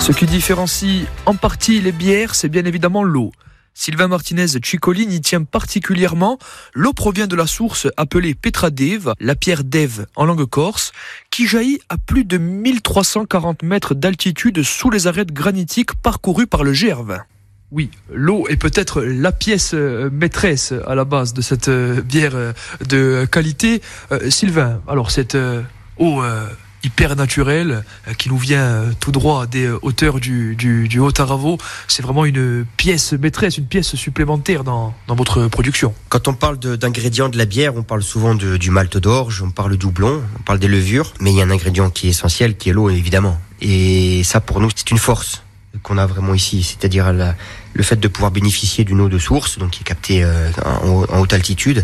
Ce qui différencie en partie les bières, c'est bien évidemment l'eau. Sylvain Martinez Cicolin y tient particulièrement. L'eau provient de la source appelée Petra d'Eve, la pierre d'Eve en langue corse, qui jaillit à plus de 1340 mètres d'altitude sous les arêtes granitiques parcourues par le GR20. Oui, l'eau est peut-être la pièce maîtresse à la base de cette bière de qualité. Sylvain, alors cette eau hyper naturelle qui nous vient tout droit des hauteurs du Haut-Aravo, c'est vraiment une pièce maîtresse, une pièce supplémentaire dans votre production. Quand on parle d'ingrédients de la bière, on parle souvent du malt d'orge, on parle du houblon, on parle des levures, mais il y a un ingrédient qui est essentiel, qui est l'eau évidemment. Et ça pour nous, c'est une force qu'on a vraiment ici, c'est-à-dire le fait de pouvoir bénéficier d'une eau de source, donc qui est captée en haute altitude,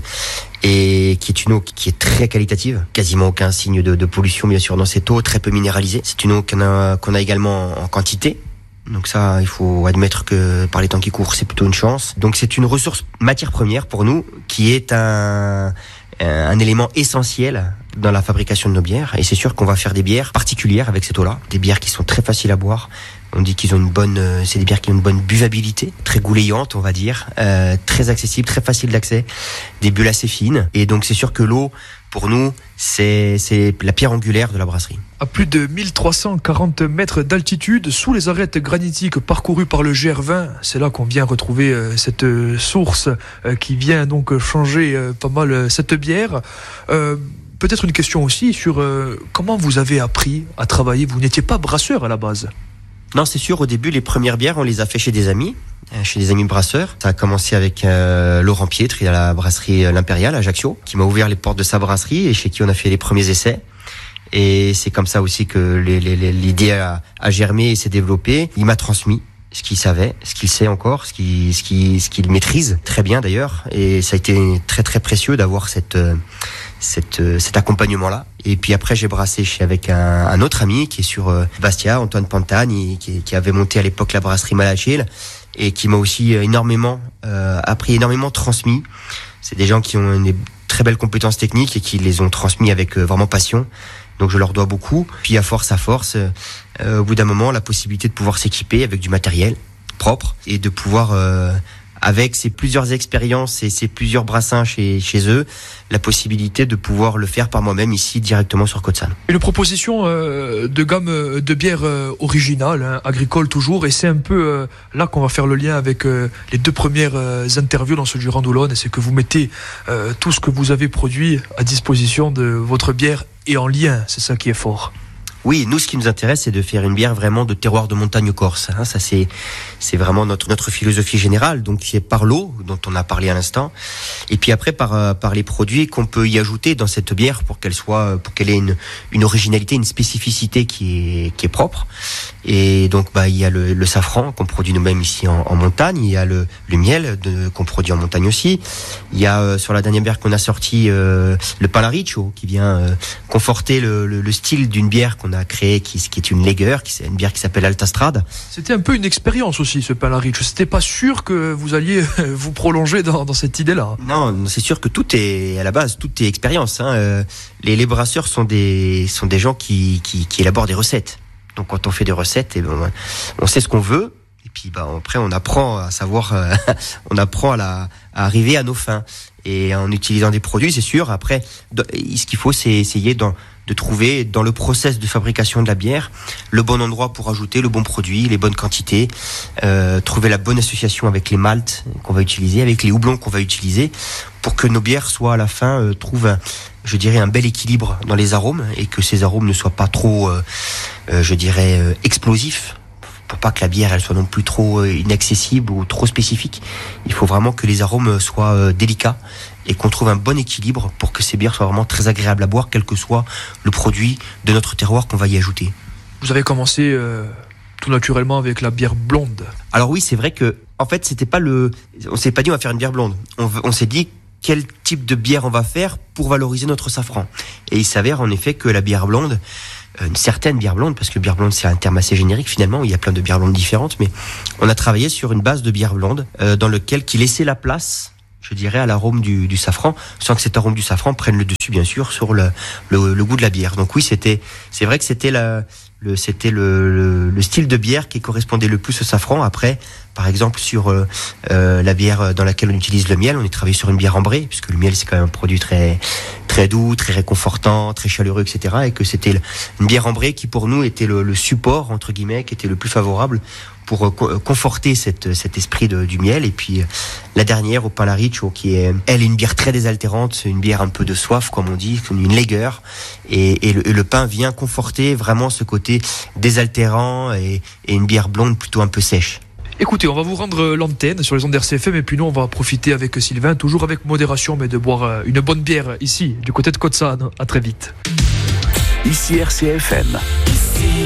et qui est une eau qui est très qualitative, quasiment aucun signe de pollution bien sûr dans cette eau, très peu minéralisée. C'est une eau qu'on a également en quantité. Donc ça, il faut admettre que par les temps qui courent, c'est plutôt une chance. Donc c'est une ressource matière première pour nous, qui est un élément essentiel dans la fabrication de nos bières. Et c'est sûr qu'on va faire des bières particulières avec cette eau-là, des bières qui sont très faciles à boire. On dit qu'ils ont c'est des bières qui ont une bonne buvabilité, très goulayante, on va dire, très accessible, très facile d'accès, des bulles assez fines. Et donc c'est sûr que l'eau, pour nous, c'est la pierre angulaire de la brasserie. À plus de 1340 mètres d'altitude, sous les arêtes granitiques parcourues par le GR20, c'est là qu'on vient retrouver cette source qui vient donc changer pas mal cette bière. Peut-être une question aussi sur comment vous avez appris à travailler. Vous n'étiez pas brasseur à la base. Non, c'est sûr, au début, les premières bières, on les a fait chez des amis brasseurs. Ça a commencé avec Laurent Pietre, il a la brasserie L'Impériale à Ajaccio, qui m'a ouvert les portes de sa brasserie et chez qui on a fait les premiers essais. Et c'est comme ça aussi que l'idée a germé et s'est développée. Il m'a transmis ce qu'il savait, ce qu'il sait encore, ce qu'il maîtrise très bien d'ailleurs. Et ça a été très très précieux d'avoir cet accompagnement-là. Et puis après, j'ai brassé avec un autre ami qui est sur Bastia, Antoine Pantani, qui avait monté à l'époque la brasserie Malachil et qui m'a aussi énormément appris, énormément transmis. C'est des gens qui ont une très belles compétences techniques et qui les ont transmis avec vraiment passion. Donc je leur dois beaucoup. Puis à force, au bout d'un moment, la possibilité de pouvoir s'équiper avec du matériel propre et de pouvoir avec ces plusieurs expériences et ces plusieurs brassins chez eux, la possibilité de pouvoir le faire par moi-même ici directement sur Côte-Salle. Une proposition de gamme de bière originale, agricole toujours, et c'est un peu là qu'on va faire le lien avec les deux premières interviews dans ce Durand d'Oulone, et c'est que vous mettez tout ce que vous avez produit à disposition de votre bière et en lien, c'est ça qui est fort. Oui, nous, ce qui nous intéresse, c'est de faire une bière vraiment de terroir de montagne corse. Ça, c'est vraiment notre philosophie générale. Donc, c'est par l'eau, dont on a parlé à l'instant, et puis après par les produits qu'on peut y ajouter dans cette bière pour qu'elle ait une originalité, une spécificité qui est propre. Et donc, il y a le safran qu'on produit nous-mêmes ici en montagne. Il y a le miel qu'on produit en montagne aussi. Il y a sur la dernière bière qu'on a sortie le Palaricho qui vient conforter le style d'une bière qu'on a créée qui est une lager, qui c'est une bière qui s'appelle Altastrade. C'était un peu une expérience aussi ce Palaricho. C'était pas sûr que vous alliez vous prolonger dans cette idée-là. Non, c'est sûr que tout est à la base, tout est expérience. Les brasseurs sont des gens qui élaborent des recettes. Donc quand on fait des recettes, on sait ce qu'on veut. Et puis après on apprend à savoir, on apprend à arriver à nos fins. Et en utilisant des produits, c'est sûr. Après, ce qu'il faut, c'est essayer de trouver dans le process de fabrication de la bière le bon endroit pour ajouter le bon produit, les bonnes quantités, trouver la bonne association avec les maltes qu'on va utiliser, avec les houblons qu'on va utiliser, pour que nos bières soient à la fin trouvent un bel équilibre dans les arômes et que ces arômes ne soient pas trop, explosifs. Pour pas que la bière elle soit non plus trop inaccessible ou trop spécifique. Il faut vraiment que les arômes soient délicats et qu'on trouve un bon équilibre pour que ces bières soient vraiment très agréables à boire, quel que soit le produit de notre terroir qu'on va y ajouter. Vous avez commencé tout naturellement avec la bière blonde. Alors oui, c'est vrai que en fait on s'est pas dit on va faire une bière blonde. On s'est dit quel type de bière on va faire pour valoriser notre safran. Et il s'avère en effet que la bière blonde, une certaine bière blonde, parce que bière blonde c'est un terme assez générique finalement, il y a plein de bières blondes différentes, mais on a travaillé sur une base de bière blonde dans lequel qui laissait la place, je dirais, à l'arôme du safran, sans que cet arôme du safran prenne le dessus bien sûr sur le goût de la bière. Donc oui, c'est vrai que c'était C'était le style de bière qui correspondait le plus au safran. Après, par exemple, sur la bière dans laquelle on utilise le miel, on est travaillé sur une bière ambrée, puisque le miel, c'est quand même un produit très, très doux, très réconfortant, très chaleureux, etc. Et que c'était une bière ambrée qui, pour nous, était le support, entre guillemets, qui était le plus favorable pour conforter cet esprit du miel. Et puis la dernière au Palaricho, qui est elle une bière très désaltérante, c'est une bière un peu de soif comme on dit, une lager, et le pain vient conforter vraiment ce côté désaltérant et une bière blonde plutôt un peu sèche. Écoutez, on va vous rendre l'antenne sur les ondes RCFM et puis nous on va profiter avec Sylvain, toujours avec modération, mais de boire une bonne bière ici, du côté de Côte-Sade. À très vite. Ici RCFM.